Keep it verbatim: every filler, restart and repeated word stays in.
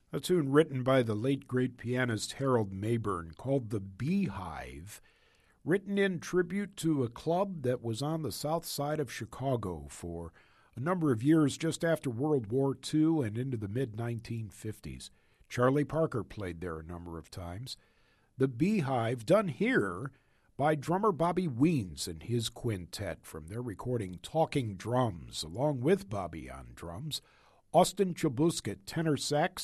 A tune written by the late great pianist Harold Mabern called The Beehive, written in tribute to a club that was on the south side of Chicago for a number of years just after World War Two and into the mid nineteen fifties. Charlie Parker played there a number of times. The Beehive, done here by drummer Bobby Weens and his quintet from their recording Talking Drums, along with Bobby on drums, Austin Chabusk at tenor sax,